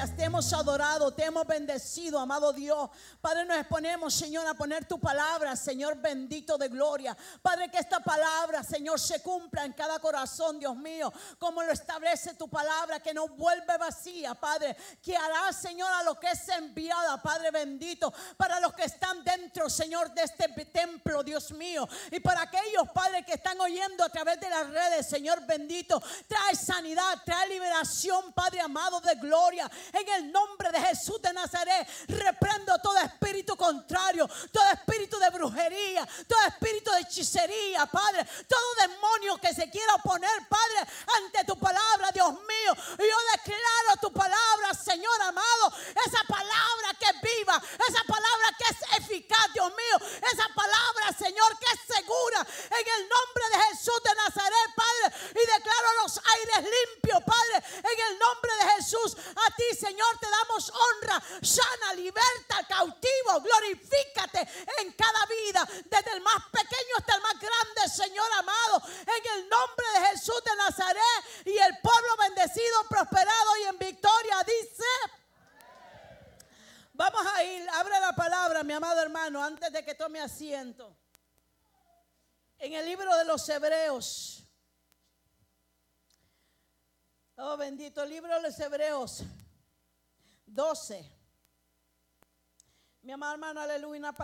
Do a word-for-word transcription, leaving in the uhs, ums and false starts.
Te hemos adorado, te hemos bendecido, amado Dios. Padre, nos exponemos, Señor, a poner tu palabra, Señor bendito de gloria. Padre, que esta palabra, Señor, se cumpla en cada corazón, Dios mío, como lo establece tu palabra, que no vuelve vacía, Padre, que hará, Señor, a lo que es enviada, Padre bendito, para los que están dentro, Señor, de este templo, Dios mío, y para aquellos, Padre, que están oyendo a través de las redes, Señor bendito, trae sanidad, trae liberación, Padre amado de gloria. En el nombre de Jesús de Nazaret, reprendo todo espíritu contrario, todo espíritu de brujería, todo espíritu de hechicería, Padre, todo demonio que se quiera oponer, Padre, ante tu palabra, Dios mío. Y yo declaro tu palabra, Señor amado, esa palabra que es viva, esa palabra que es eficaz, Dios mío, esa palabra, Señor, que es segura, en el nombre de Jesús de Nazaret, Padre. Y declaro los aires limpios, Padre, en el nombre de Jesús. A ti, Señor, te damos honra, sana, liberta, cautivo, glorifícate en cada vida, desde el más pequeño hasta el más grande, Señor amado, en el nombre de Jesús de Nazaret. Y el pueblo bendecido, prosperado y en victoria dice: vamos a ir, abre la palabra, mi amado hermano, antes de que tome asiento. En el libro de los Hebreos, oh bendito, libro de los Hebreos doce. Mi amado hermano, aleluya.